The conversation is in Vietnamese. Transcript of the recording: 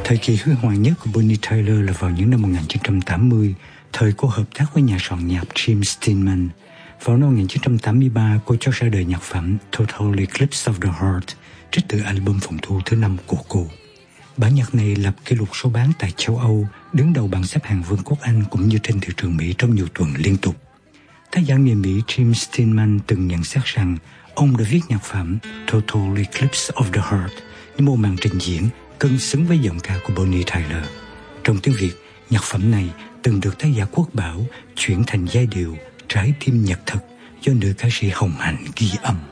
Thời kỳ huy hoàng nhất của Bonnie Tyler là vào những năm 1980, thời cô hợp tác với nhà soạn nhạc Jim Steinman. Vào năm 1983, cô cho ra đời nhạc phẩm Total Eclipse of the Heart, trích từ album phòng thu thứ 5 của cô. Bản nhạc này lập kỷ lục số bán tại châu Âu, đứng đầu bảng xếp hạng Vương quốc Anh cũng như trên thị trường Mỹ trong nhiều tuần liên tục. Tác giả người Mỹ Jim Steinman từng nhận xét rằng ông đã viết nhạc phẩm Total Eclipse of the Heart như một màn trình diễn cân xứng với giọng ca của Bonnie Tyler. Trong tiếng Việt, nhạc phẩm này từng được tác giả Quốc Bảo chuyển thành giai điệu Trái tim nhật thực do nữ ca sĩ Hồng Hạnh ghi âm.